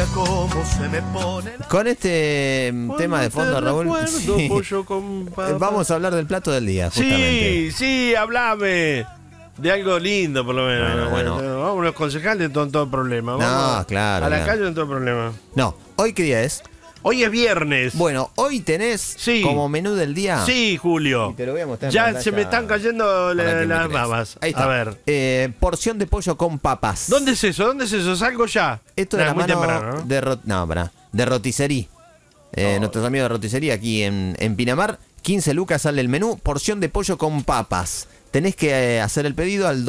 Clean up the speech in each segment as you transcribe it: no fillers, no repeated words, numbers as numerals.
mira cómo se me pone la... Con este tema de fondo, Raúl, sí, pollo con papas. vamos a hablar del plato del día, justamente. Sí, hablame de algo lindo, por lo menos. Bueno. Vamos, los concejales son todo problema. Vamos claro, a la claro. calle no todo problema. No, ¿hoy qué día es? Hoy es viernes. Bueno, hoy tenés Sí. como menú del día. Sí, Julio. Y te lo voy a mostrar en Ya pantalla se me están cayendo para que me las creas. babas. Ahí está. A ver. Porción de pollo con papas. ¿Dónde es eso? Salgo ya. Esto de la muy mano temprano, ¿no? de Rotisserie. Nuestros amigos de Rotisserie aquí en Pinamar. 15 lucas sale el menú. Porción de pollo con papas. Tenés que hacer el pedido al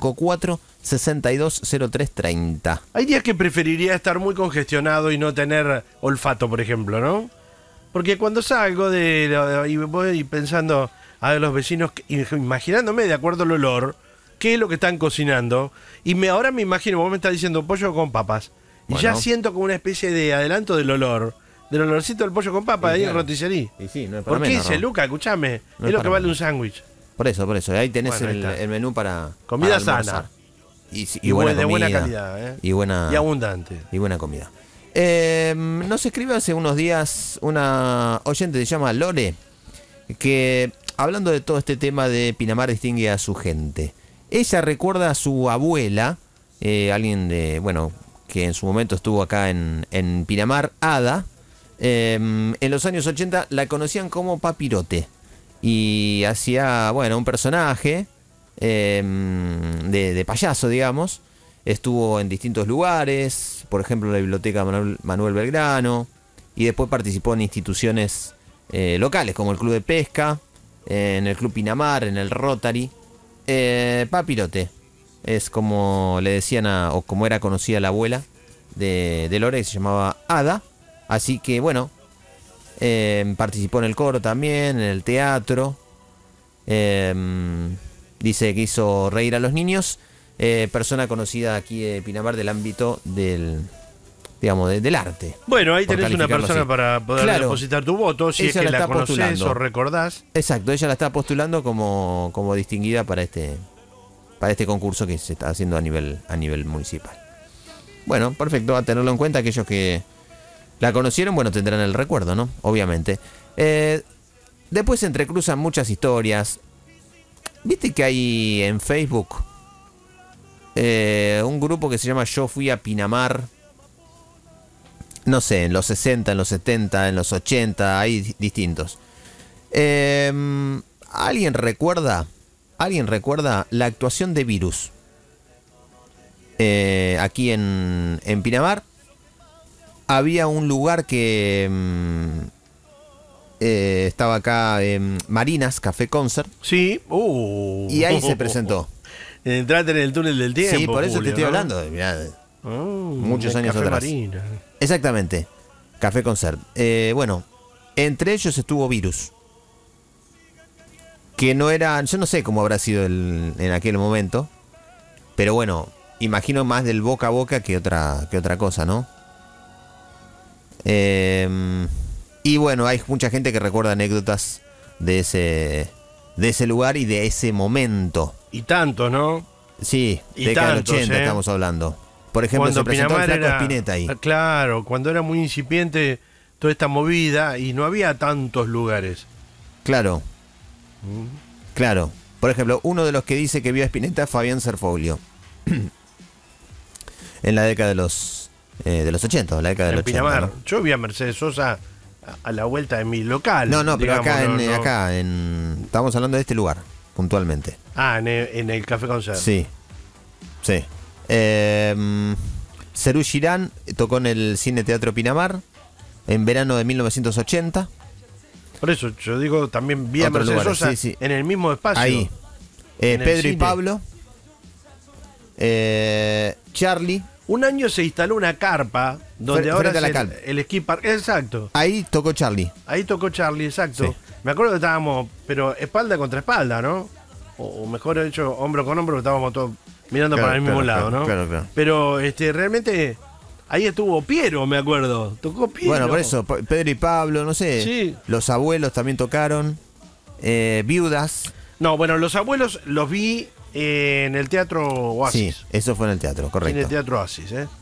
2254-620330. Hay días que preferiría estar muy congestionado y no tener olfato, por ejemplo, ¿no? Porque cuando salgo y voy pensando a ver, los vecinos, imaginándome de acuerdo al olor, qué es lo que están cocinando, y ahora me imagino, vos me estás diciendo pollo con papas, y Bueno. ya siento como una especie de adelanto del olorcito del pollo con papas ahí en Rotisserie. Y sí, no es para ¿Por menos, 15 Raúl. lucas? Escuchame, No es es lo para que vale menos. un sándwich. Por eso. Ahí tenés Bueno, ahí está. el menú para Comida almorzar. sana. Y buena de buena comida. calidad, ¿eh? Y buena, Y abundante. y buena comida. Nos escribió hace unos días una oyente que se llama Lore, que hablando de todo este tema de Pinamar distingue a su gente. Ella recuerda a su abuela, alguien que en su momento estuvo acá en Pinamar, Ada. En los años 80 la conocían como Papirote y hacía, un personaje de payaso, digamos. Estuvo en distintos lugares, por ejemplo en la biblioteca Manuel Belgrano, y después participó en instituciones locales como el Club de Pesca, en el Club Pinamar, en el Rotary. Papirote es como le decían o como era conocida la abuela de Lore, que se llamaba Ada. Así que participó en el coro también, en el teatro. Dice que hizo reír a los niños. Persona conocida aquí de Pinamar del ámbito del arte. Bueno, ahí por tenés una calificarlo persona así. para poder Claro. depositar tu voto, si Ella es que la la está conocés postulando. o recordás. Exacto, ella la está postulando como distinguida para este concurso que se está haciendo a nivel municipal. Bueno, perfecto, a tenerlo en cuenta. Aquellos que la conocieron, tendrán el recuerdo, ¿no? Obviamente. Después se entrecruzan muchas historias. ¿Viste que hay en Facebook un grupo que se llama Yo Fui a Pinamar? No sé, en los 60, en los 70, en los 80, hay distintos. ¿Alguien recuerda la actuación de Virus? Aquí en Pinamar había un lugar que estaba acá, Marinas Café Concert. Sí. Y ahí se presentó. Entrate en el túnel del tiempo. Sí, por eso Julio, te estoy ¿no? hablando. Mirá, muchos el años Café atrás. Marina. Exactamente. Café Concert. Entre ellos estuvo Virus. Que no era... Yo no sé cómo habrá sido en aquel momento. Pero imagino más del boca a boca que otra cosa, ¿no? Y hay mucha gente que recuerda anécdotas de ese lugar y de ese momento. Y tantos, ¿no? Sí, Y década del tantos, 80 estamos hablando. Por ejemplo, Cuando se presentó el Pinamar Flaco Spinetta ahí. Claro, cuando era muy incipiente toda esta movida y no había tantos lugares. Claro. Claro. Por ejemplo, uno de los que dice que vio a Spinetta es Fabián Serfoglio. En la década de los 80, la década del En 80. Pinamar. ¿no? Yo vi a Mercedes Sosa a la vuelta de mi local. No, pero digamos, acá estamos hablando de este lugar, puntualmente. Ah, en el Café Concert. Sí. Serú Girán tocó en el Cine Teatro Pinamar en verano de 1980. Por eso yo digo, también vi a Otro Mercedes lugar, Sosa sí. en el mismo espacio. Ahí. En el Pedro y cine. Pablo. Charlie. Un año se instaló una carpa donde ahora frente a la es calma. el ski park. Exacto. Ahí tocó Charlie. Ahí tocó Charlie, exacto. Sí. Me acuerdo que estábamos, pero espalda contra espalda, ¿no? O mejor dicho, hombro con hombro, estábamos todos mirando Claro, para el mismo claro, lado, claro, ¿no? claro. Pero realmente ahí estuvo Piero, me acuerdo. Tocó Piero. Bueno, por eso, Pedro y Pablo, no sé. Sí. Los abuelos también tocaron. Viudas. No, bueno, los abuelos los vi en el Teatro Oasis. Sí, eso fue en el teatro, En correcto. el Teatro Oasis, ¿eh?